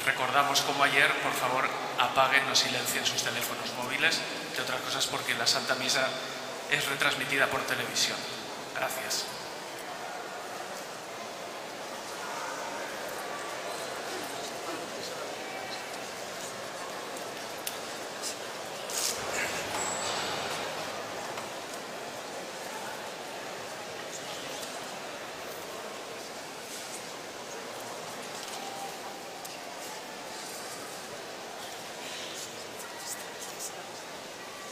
recordamos como ayer, por favor, apaguen o silencien sus teléfonos móviles, entre otras cosas porque la Santa Misa es retransmitida por televisión.